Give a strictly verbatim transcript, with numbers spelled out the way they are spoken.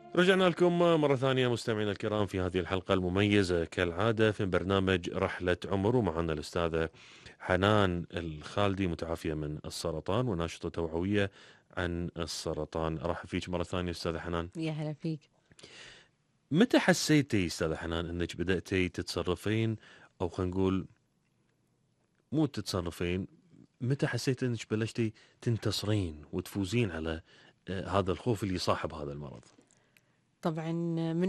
رجعنا لكم مرة ثانية مستمعينا الكرام في هذه الحلقة المميزة كالعادة في برنامج رحلة عمر، ومعنا الأستاذة حنان الخالدي متعافية من السرطان وناشطة توعوية عن السرطان. أرحب فيك مرة ثانية أستاذة حنان. يا هلا فيك. متى حسيتي أستاذة حنان أنك بدأتي تتصرفين، أو خلينا نقول مو تتصرفين، متى حسيت أنك بلشتي تنتصرين وتفوزين على آه، هذا الخوف اللي يصاحب هذا المرض؟ طبعا من